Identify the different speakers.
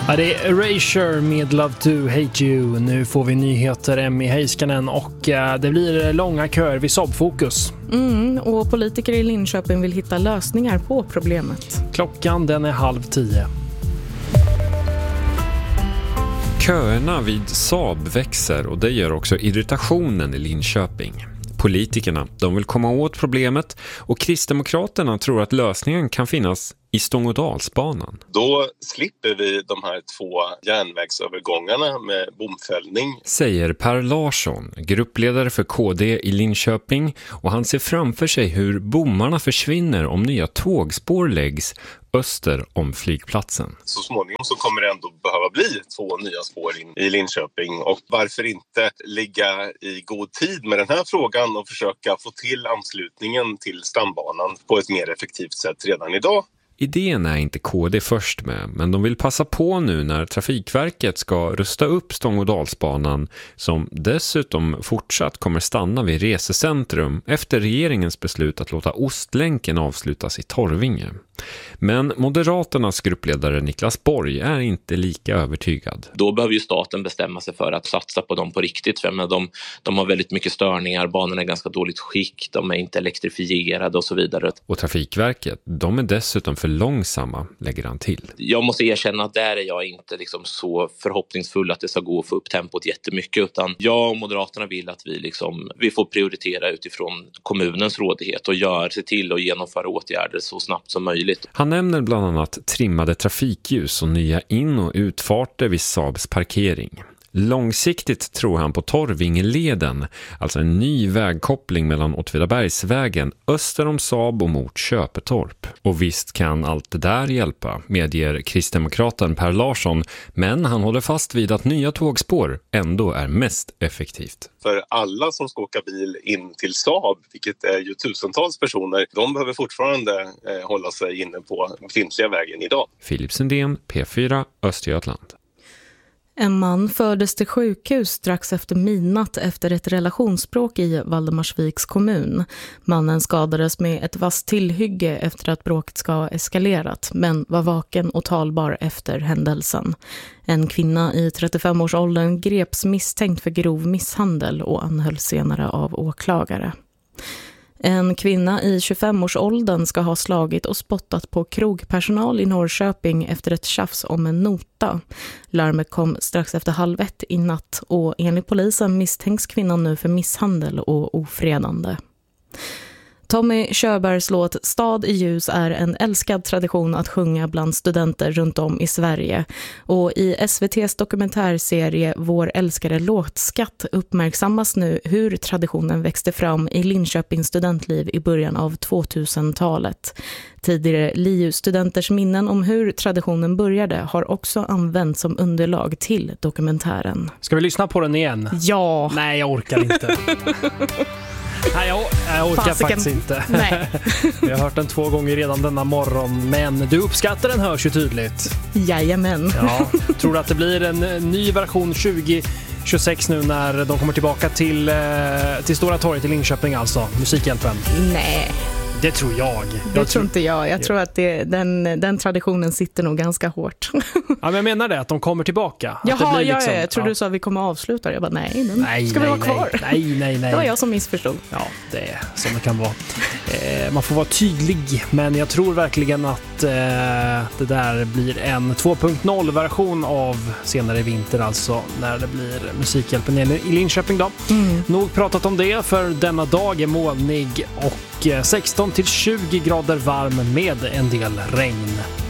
Speaker 1: Ja, det är Erasure med Love to Hate You. Nu får vi nyheter, Emmy Heiskanen, och det blir långa köer vid Saab-fokus.
Speaker 2: Och politiker i Linköping vill hitta lösningar på problemet.
Speaker 1: Klockan den är 9:30.
Speaker 3: Köerna vid Saab växer och det gör också irritationen i Linköping. Politikerna, de vill komma åt problemet och Kristdemokraterna tror att lösningen kan finnas i Stångådalsbanan.
Speaker 4: Då slipper vi de här 2 järnvägsövergångarna med bomfällning.
Speaker 3: Säger Per Larsson, gruppledare för KD i Linköping, och han ser framför sig hur bommarna försvinner om nya tågspår läggs öster om flygplatsen.
Speaker 4: Så småningom så kommer det ändå behöva bli 2 nya spår in i Linköping, och varför inte ligga i god tid med den här frågan och försöka få till anslutningen till stambanan på ett mer effektivt sätt redan idag.
Speaker 3: Idén är inte KD först med, men de vill passa på nu när Trafikverket ska rusta upp Stångådalsbanan, som dessutom fortsatt kommer stanna vid resecentrum efter regeringens beslut att låta Ostlänken avslutas i Torvinge. Men Moderaternas gruppledare Niklas Borg är inte lika övertygad.
Speaker 5: Då behöver ju staten bestämma sig för att satsa på dem på riktigt. För de har väldigt mycket störningar, banorna är ganska dåligt skick, de är inte elektrifierade och så vidare.
Speaker 3: Och Trafikverket, de är dessutom för långsamma, lägger han till.
Speaker 5: Jag måste erkänna att där är jag inte så förhoppningsfull att det ska gå att få upp tempot jättemycket, utan jag och Moderaterna vill att vi får prioritera utifrån kommunens rådighet och se till att genomföra åtgärder så snabbt som möjligt.
Speaker 3: Han nämner bland annat trimmade trafikljus och nya in- och utfarter vid Saabs parkering. Långsiktigt tror han på Torvingeleden, alltså en ny vägkoppling mellan Åtvidabergsvägen öster om Saab och mot Köpetorp. Och visst kan allt det där hjälpa, medger Kristdemokraten Per Larsson, men han håller fast vid att nya tågspår ändå är mest effektivt.
Speaker 4: För alla som ska åka bil in till Saab, vilket är ju tusentals personer, de behöver fortfarande hålla sig inne på befintliga vägen idag.
Speaker 3: Filip Sundén, P4, Östergötland.
Speaker 2: En man fördes till sjukhus strax efter midnatt efter ett relationsbråk i Valdemarsviks kommun. Mannen skadades med ett vasst tillhygge efter att bråket ska ha eskalerat, men var vaken och talbar efter händelsen. En kvinna i 35-årsåldern greps misstänkt för grov misshandel och anhölls senare av åklagare. En kvinna i 25-årsåldern ska ha slagit och spottat på krogpersonal i Norrköping efter ett tjafs om en nota. Larmet kom strax efter 12:30 i natt och enligt polisen misstänks kvinnan nu för misshandel och ofredande. Tommy Körbergs låt Stad i ljus är en älskad tradition att sjunga bland studenter runt om i Sverige. Och i SVT:s dokumentärserie Vår älskade låtskatt uppmärksammas nu hur traditionen växte fram i Linköpings studentliv i början av 2000-talet. Tidigare LiU-studenters minnen om hur traditionen började har också använts som underlag till dokumentären.
Speaker 1: Ska vi lyssna på den igen?
Speaker 2: Ja!
Speaker 1: Nej, jag orkar inte. Nej, jag orkar faktiskt inte.
Speaker 2: Nej.
Speaker 1: Vi har hört den 2 gånger redan denna morgon, men du uppskattar den, hörs ju tydligt.
Speaker 2: Jajamän.
Speaker 1: Ja, tror du att det blir en ny version 2026 nu när de kommer tillbaka till Stora torget i Linköping, alltså Musikhjälpen?
Speaker 2: Nej.
Speaker 1: Det tror jag.
Speaker 2: Det tror inte jag. Jag tror att den traditionen sitter nog ganska hårt.
Speaker 1: Ja, men jag menar det, att de kommer tillbaka.
Speaker 2: Jaha, jag tror du sa att vi kommer avsluta. Jag bara, nej, ska vi vara kvar?
Speaker 1: Nej.
Speaker 2: Det var jag som missförstod.
Speaker 1: Ja, det är som det kan vara. Man får vara tydlig, men jag tror verkligen att det där blir en 2.0-version av senare i vinter, alltså när det blir Musikhjälpen i Linköping då. Nog pratat om det, för denna dag är molnig och 16 till 20 grader varm med en del regn.